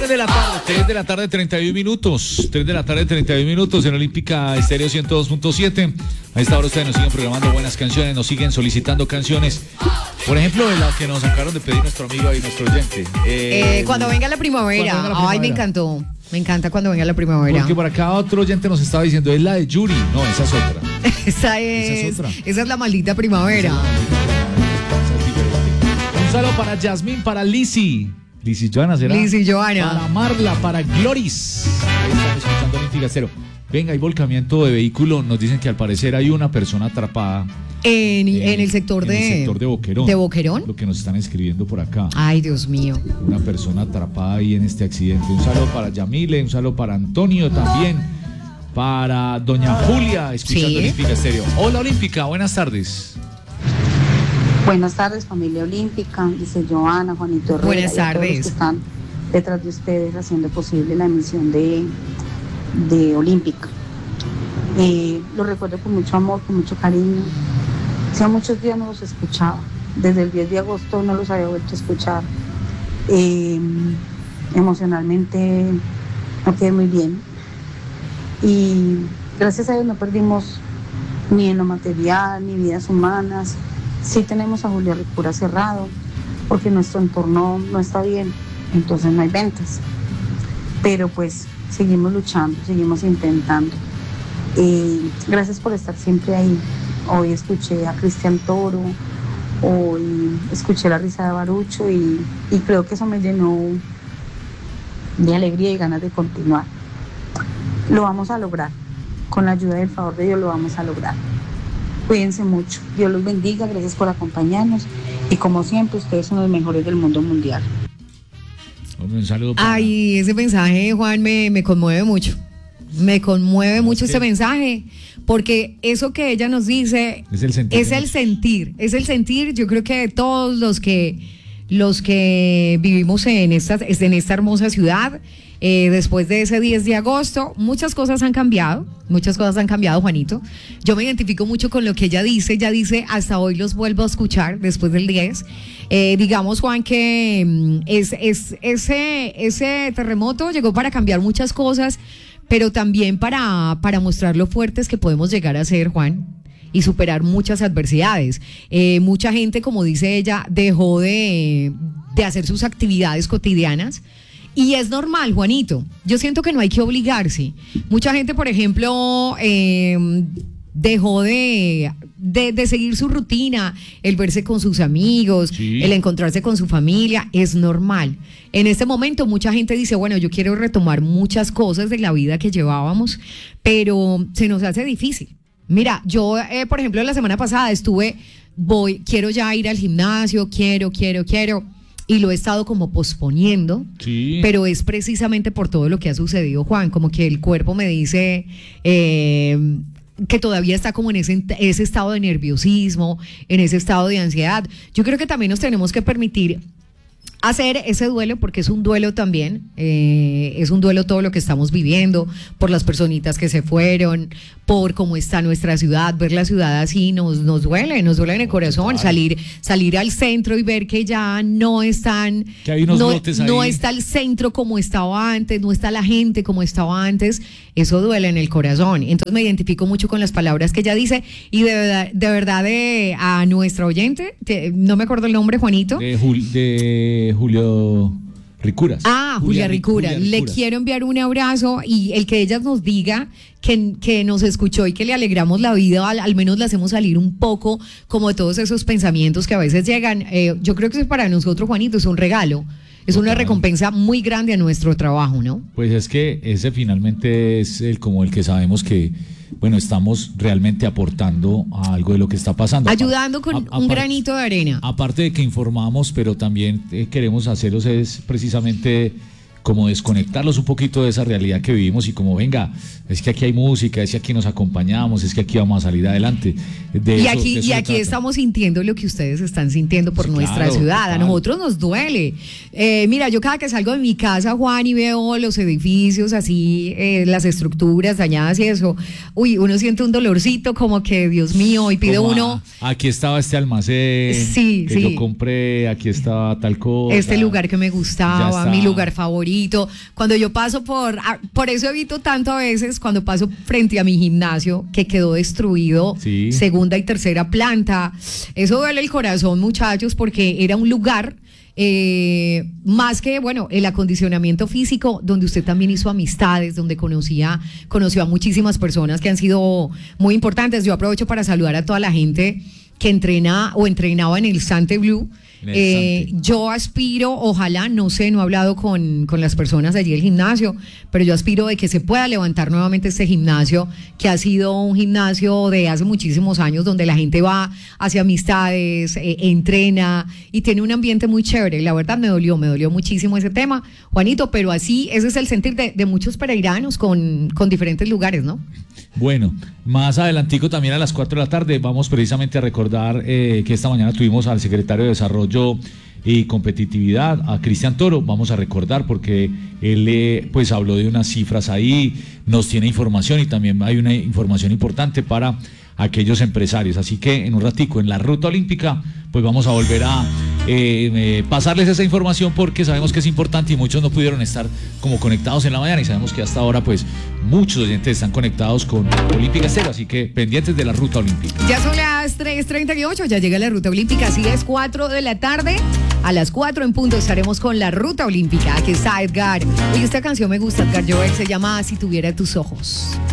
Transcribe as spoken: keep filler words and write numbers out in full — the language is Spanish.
tres de la tarde, tres de la tarde, treinta y uno minutos. tres de la tarde, treinta y uno minutos en Olímpica Estéreo ciento dos punto siete. A esta hora ustedes nos siguen programando buenas canciones, nos siguen solicitando canciones. Por ejemplo, de la que nos acabaron de pedir nuestro amigo y nuestro oyente. Eh, eh, cuando venga la primavera. Venga la primavera. Ay, me encantó. Me encanta cuando venga la primavera. Porque por acá otro oyente nos estaba diciendo, es la de Yuri. No, esa es otra. esa, es, esa es otra. Esa es la maldita primavera. Esa es la maldita primavera. Un saludo para Yasmín, para Lizzy. Lizzy Joana, ¿será? Lizzy Joana. Para Marla, para Gloris. Ahí están escuchando Olímpica Estéreo. Venga, hay volcamiento de vehículo. Nos dicen que al parecer hay una persona atrapada. En, en, en el sector en de... el sector de Boquerón. ¿De Boquerón? Lo que nos están escribiendo por acá. Ay, Dios mío. Una persona atrapada ahí en este accidente. Un saludo para Yamile, un saludo para Antonio también. Para doña Julia, escuchando ¿sí? Olímpica Estéreo. Hola, Olímpica, buenas tardes. Buenas tardes, familia olímpica, dice Joana, Juanito Herrera. Buenas tardes. Y a todos los que están detrás de ustedes haciendo posible la emisión de, de Olímpica. Eh, lo recuerdo con mucho amor, con mucho cariño. Hacía muchos días no los escuchaba. Desde el diez de agosto no los había vuelto a escuchar. Eh, emocionalmente no quedé muy bien. Y gracias a Dios no perdimos ni en lo material, ni vidas humanas. Sí tenemos a Julia Ricura cerrado, porque nuestro entorno no está bien, entonces no hay ventas. Pero pues seguimos luchando, seguimos intentando. Eh, gracias por estar siempre ahí. Hoy escuché a Cristian Toro, hoy escuché la risa de Barucho y, y creo que eso me llenó de alegría y ganas de continuar. Lo vamos a lograr, con la ayuda y el favor de Dios lo vamos a lograr. Cuídense mucho, Dios los bendiga, gracias por acompañarnos y como siempre ustedes son los mejores del mundo mundial. Un saludo para... Ay, ese mensaje, Juan, me, me conmueve mucho. Me conmueve no, mucho es que... este mensaje, porque eso que ella nos dice es el sentir, es el sentir, es el sentir. Yo creo que todos los que los que vivimos en esta, en esta hermosa ciudad, eh, después de ese diez de agosto, muchas cosas han cambiado, muchas cosas han cambiado, Juanito. Yo me identifico mucho con lo que ella dice, ella dice, hasta hoy los vuelvo a escuchar después del diez. Eh, digamos, Juan, que es, es, ese, ese terremoto llegó para cambiar muchas cosas, pero también para, para mostrar lo fuertes que podemos llegar a ser, Juan, y superar muchas adversidades. Eh, mucha gente, como dice ella, dejó de, de hacer sus actividades cotidianas. Y es normal, Juanito. Yo siento que no hay que obligarse. Mucha gente, por ejemplo, eh, dejó de, de, de seguir su rutina, el verse con sus amigos, sí. el encontrarse con su familia, es normal. En este momento mucha gente dice, bueno, yo quiero retomar muchas cosas de la vida que llevábamos, pero se nos hace difícil. Mira, yo, eh, por ejemplo, la semana pasada estuve, voy, quiero ya ir al gimnasio, quiero, quiero, quiero... y lo he estado como posponiendo, sí. pero es precisamente por todo lo que ha sucedido, Juan, como que el cuerpo me dice eh, que todavía está como en ese, ese estado de nerviosismo, en ese estado de ansiedad. Yo creo que también nos tenemos que permitir hacer ese duelo, porque es un duelo también, eh, es un duelo todo lo que estamos viviendo, por las personitas que se fueron, por cómo está nuestra ciudad, ver la ciudad así nos, nos duele, nos duele en el corazón, salir, salir al centro y ver que ya no están, que hay unos no, brotes ahí. no está el centro como estaba antes, no está la gente como estaba antes, eso duele en el corazón. Entonces me identifico mucho con las palabras que ella dice y de verdad, de verdad de, a nuestra oyente, te, no me acuerdo el nombre, Juanito. De, Jul, de Julio Ricuras. Ah, Julia, Julia Ricura. Julia Le Ricuras. Quiero enviar un abrazo y el que ella nos diga que, que nos escuchó y que le alegramos la vida, al, al menos la hacemos salir un poco como de todos esos pensamientos que a veces llegan. Eh, yo creo que para nosotros, Juanito, es un regalo. Es una recompensa muy grande a nuestro trabajo, ¿no? Pues es que ese finalmente es el, como el que sabemos que, bueno, estamos realmente aportando a algo de lo que está pasando. Ayudando con a, un aparte, granito de arena. Aparte de que informamos, pero también eh, queremos hacerlos es precisamente como desconectarlos un poquito de esa realidad que vivimos y como, venga, es que aquí hay música, es que aquí nos acompañamos, es que aquí vamos a salir adelante. De y eso, aquí, de eso y aquí estamos sintiendo lo que ustedes están sintiendo por sí, nuestra claro, ciudad. Total. A nosotros nos duele. Eh, mira, yo cada que salgo de mi casa, Juan, y veo los edificios así, eh, las estructuras dañadas y eso, uy, uno siente un dolorcito como que, Dios mío, y pide como, uno... Ah, aquí estaba este almacén sí, que sí. yo compré, aquí estaba tal cosa. Este lugar que me gustaba, mi lugar favorito. favorito. Cuando yo paso por, ah, por eso evito tanto a veces cuando paso frente a mi gimnasio que quedó destruido, Sí. segunda y tercera planta. Eso duele el corazón, muchachos, porque era un lugar eh, más que, bueno, el acondicionamiento físico, donde usted también hizo amistades, donde conocía, conoció a muchísimas personas que han sido muy importantes. Yo aprovecho para saludar a toda la gente que entrena o entrenaba en el Sante Blue. En el Eh, Sante. yo aspiro, ojalá, no sé, no he hablado con, con las personas de allí del gimnasio, pero yo aspiro de que se pueda levantar nuevamente este gimnasio, que ha sido un gimnasio de hace muchísimos años, donde la gente va hacia amistades, eh, entrena y tiene un ambiente muy chévere. La verdad me dolió, me dolió muchísimo ese tema, Juanito, pero así, ese es el sentir de, de muchos pereiranos con, con diferentes lugares, ¿no? Bueno, más adelantico también a las cuatro de la tarde vamos precisamente a recordar eh, que esta mañana tuvimos al secretario de Desarrollo y Competitividad, a Cristian Toro. Vamos a recordar porque él eh, pues habló de unas cifras ahí, nos tiene información y también hay una información importante para aquellos empresarios. Así que en un ratico en la Ruta Olímpica pues vamos a volver a eh, eh, pasarles esa información porque sabemos que es importante y muchos no pudieron estar como conectados en la mañana y sabemos que hasta ahora pues muchos oyentes están conectados con Olímpica Estéreo, así que pendientes de la Ruta Olímpica. Ya son las tres treinta y ocho, ya llega la Ruta Olímpica, así es, cuatro de la tarde. A las cuatro en punto estaremos con la Ruta Olímpica. Aquí está Edgar. Oye, esta canción me gusta, Edgar Joel, se llama Si tuviera tus ojos.